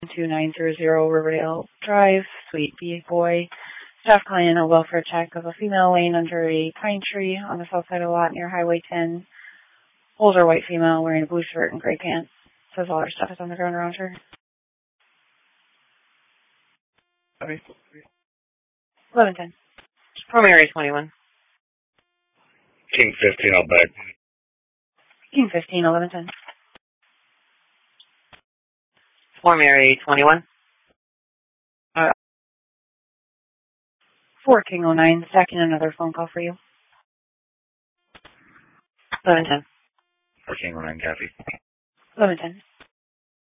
2900 Riverdale Drive, Suite B, Boy. Staff calling in a welfare check of a female laying under a pine tree on the south side of the lot near Highway 10. Older white female wearing a blue shirt and gray pants. Says all her stuff is on the ground around her. Okay. 1110. Fort Mary 21. King 15, I'll back. King 15, 1110. Fort Mary 21. 4 King 09, stacking another phone call for you. 1110. 4 King 09, copy. 1110.